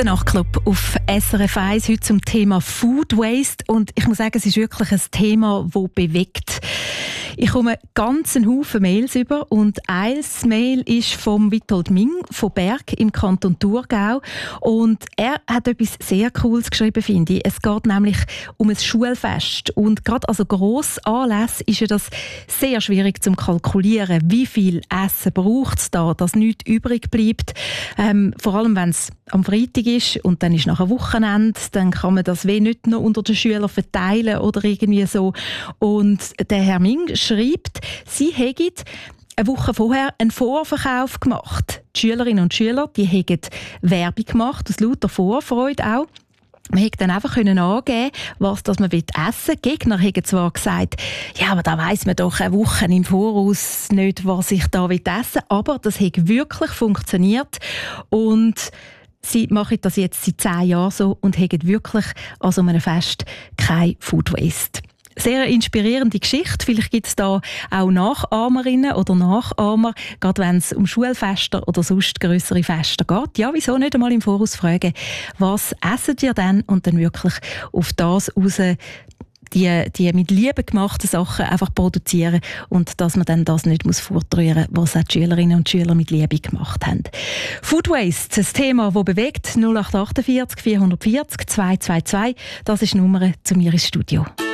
Der Nachtclub auf SRF 1 heute zum Thema Food Waste. Und ich muss sagen, es ist wirklich ein Thema, das bewegt. Ich komme ganz einen Haufen Mails über und ein Mail ist vom Witold Ming von Berg im Kanton Thurgau. Und er hat etwas sehr Cooles geschrieben, finde ich. Es geht nämlich um ein Schulfest. Und gerade also grosse Anlässe ist ja das sehr schwierig zu kalkulieren. Wie viel Essen braucht es da, dass nichts übrig bleibt? Vor allem, wenn es am Freitag ist und dann ist nachher Wochenende, dann kann man das nicht noch unter den Schülern verteilen oder irgendwie so. Und der Herr Ming schreibt, sie hätten eine Woche vorher einen Vorverkauf gemacht. Die Schülerinnen und Schüler, die hätten Werbung gemacht, aus lauter Vorfreude auch. Man hätte dann einfach angeben, was man essen will. Die Gegner haben zwar gesagt, ja, aber da weiss man doch eine Woche im Voraus nicht, was ich da essen will. Aber das hat wirklich funktioniert. Und sie machen das jetzt seit 10 Jahren so und haben wirklich an so einem Fest kein Food Waste. Sehr inspirierende Geschichte. Vielleicht gibt es da auch Nachahmerinnen oder Nachahmer, gerade wenn es um Schulfeste oder sonst grössere Feste geht. Ja, wieso nicht einmal im Voraus fragen, was essen ihr denn? Und dann wirklich auf das raus die mit Liebe gemachten Sachen einfach produzieren und dass man dann das nicht fortrühren muss, was auch die Schülerinnen und Schüler mit Liebe gemacht haben. Food Waste, ein Thema, das bewegt. 0848 440 222, das ist die Nummer zu mir ins Studio.